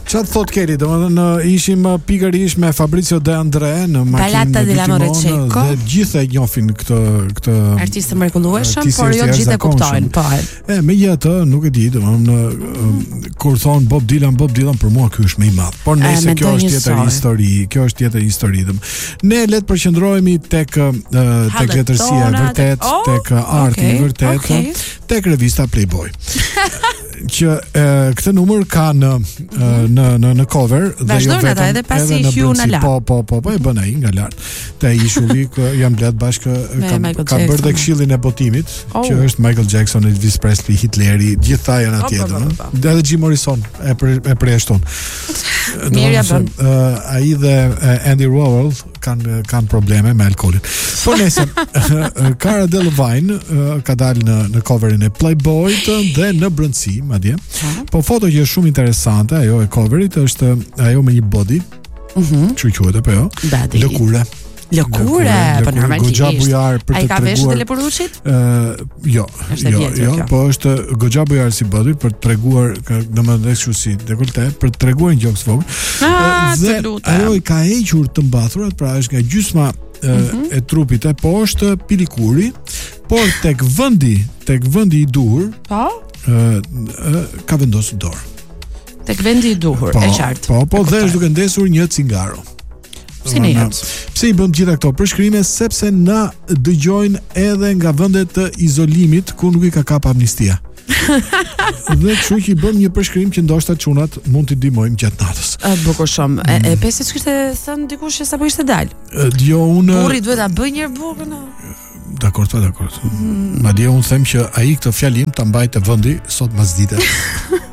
Çfarë thot Keli? Domethënë ishim pikërisht me Fabrizio De André në Ballata makinë dell'amore cieco. dhe gjithë e njohin këtë artistë mrekullueshëm, artisti por jo është gjithë e jashtëzakonshëm. kuptojnë, po. Megjithatë, nuk e di, domethënë kur thon Bob Dylan, për mua ky është më i madh. Por nëse me kjo do është një tjetër soj. histori, kjo është tjetër histori. Ne le të përqendrohemi tek letërsia e vërtet, tek arti i vërtet, tek revista Playboy. Që këtë numër ka në cover dhe jo Vazhdojnë ata vetëm edhe pasi në hyu në brendësi. lart. Po e bën ai nga lart. Te ishulli jam blet bashkë ka bërë dhe këshillin e botimit, që është Michael Jackson, Elvis Presley, Hitleri, gjithë janë atje domun. Edhe Jim Morrison e përjashton. Mirja bën. Ai dhe Andy Warhol kanë probleme me alkoolin. Po nëse Cara Delevingne ka dalë në coverin e Playboy dhe në brendësi madje. Po foto që është shumë interesante, ajo e coverit është ajo me një body. Çu quhet apo jo? Lëkure. Po normalisht. Goxha bujar për të treguar. Ai ka veshë të Leporuçit? Jo, po është goxha bujar si body për të treguar, domethënë kështu si dekolte, për të treguar një gjoks vogël. Dhe ajo i ka hequr të mbaturat, pra është nga gjysma e trupit e poshtë pilikuri, por tek vendi i duhur, ka vendosur dorë. Tek vendi i duhur, e qartë. Po dhe është duke ndesur një cigaro. Pse i bëm gjitha këto përshkrime? Sepse na dëgjojnë edhe nga vendet të izolimit ku nuk i ka kap amnistia. Dhe kështu që i bëm një përshkrim që ndoshta çunat mund t'i ndihmojmë gjatë natës. Bukur shumë. E pse s'kishte thënë dikush që sapo ishte dal? Jo, unë burri duhet ta bëj një bukën. Dakor. Madje unë them që ai këtë fjalim ta mbajtë vendi sot masdite.